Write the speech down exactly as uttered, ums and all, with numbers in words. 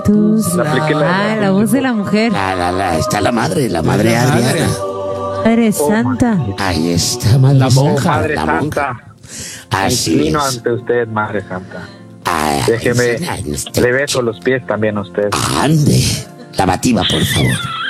tus La apliqué la- Ah, la voz de la mujer. La, la, la, está la madre, la madre La madre. Adriana. Padre Santa. Ahí está, madre La Santa, monja. Madre la monja. Santa, me Así inclino es. ante usted, Madre Santa. Ay, Déjeme, ay, usted- le beso los pies también a usted. Ande, lavativa, por favor.